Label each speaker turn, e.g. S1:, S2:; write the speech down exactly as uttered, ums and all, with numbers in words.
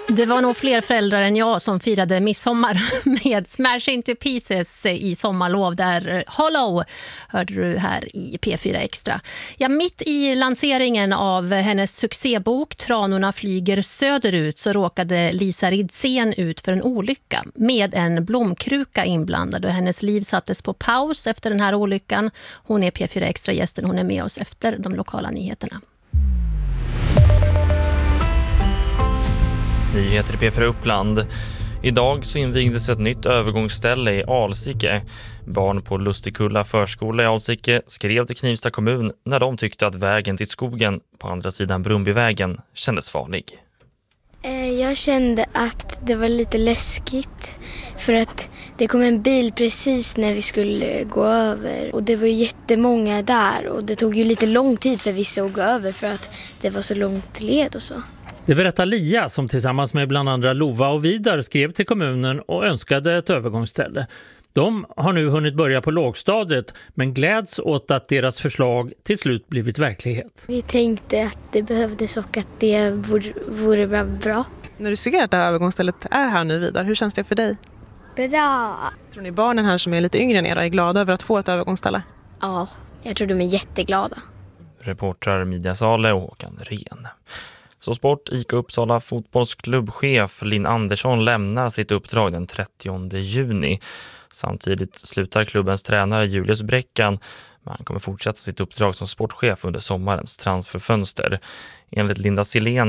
S1: Det var nog fler föräldrar än jag som firade midsommar med Smash Into Pieces i sommarlov där Hollow hörde du här i P fyra Extra. Ja, mitt i lanseringen av hennes succébok Tranorna flyger söderut så råkade Lisa Ridsén ut för en olycka med en blomkruka inblandad och hennes liv sattes på paus efter den här olyckan. Hon är P fyra Extra-gästen, hon är med oss efter de lokala nyheterna.
S2: Nyheter i P fyra Uppland. Idag så invigdes ett nytt övergångsställe i Alsike. Barn på Lustigkulla förskola i Alsike skrev till Knivsta kommun när de tyckte att vägen till skogen på andra sidan Brumbyvägen kändes farlig.
S3: Jag kände att det var lite läskigt för att det kom en bil precis när vi skulle gå över. Och det var jättemånga där och det tog ju lite lång tid för vissa att gå över för att det var så långt led och så.
S4: Det berättar Lia som tillsammans med bland andra Lova och Vidar skrev till kommunen och önskade ett övergångsställe. De har nu hunnit börja på lågstadiet men gläds åt att deras förslag till slut blivit verklighet.
S3: Vi tänkte att det behövdes och att det vore, vore bra.
S5: När du ser att det här övergångsstället är här nu, Vidar, hur känns det för dig?
S3: Bra!
S5: Tror ni barnen här som är lite yngre än er är glada över att få ett övergångsställe?
S3: Ja, jag tror de är jätteglada.
S2: Reportrar Midja Sale och Håkan Ren. Så sport, I K Uppsala fotbollsklubbchef Linn Andersson lämnar sitt uppdrag den trettionde juni. Samtidigt slutar klubbens tränare Julius Bräckan, men han kommer fortsätta sitt uppdrag som sportchef under sommarens transferfönster. Enligt Linda Silén